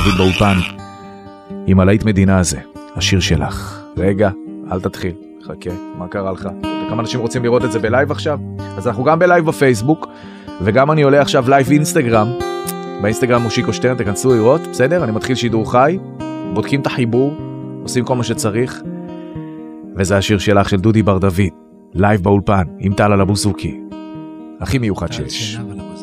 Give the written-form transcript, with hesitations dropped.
דוד באולפן, עם הלהיט מדינה הזה, השיר שלך. רגע, אל תתחיל, חכה, מה קרה לך? כמה אנשים רוצים לראות את זה בלייב עכשיו? אז אנחנו גם בלייב בפייסבוק, וגם אני עולה עכשיו לייב אינסטגרם, באינסטגרם מושיקו שטרן, תכנסו לראות, בסדר? אני מתחיל שידור חי, בודקים את החיבור, עושים כל מה שצריך, וזה השיר שלך של דודי בר דוד, לייב באולפן, עם טל על הבוסוקי, הכי מיוחד שיש.